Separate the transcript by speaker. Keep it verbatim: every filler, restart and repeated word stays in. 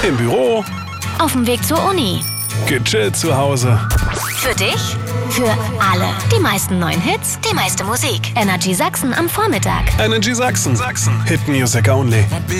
Speaker 1: Im Büro.
Speaker 2: Auf dem Weg zur Uni.
Speaker 1: Gechillt zu Hause.
Speaker 2: Für dich, für alle. Die meisten neuen Hits, die meiste Musik. Energy Sachsen am Vormittag.
Speaker 1: Energy Sachsen. Sachsen. Hit Music Only.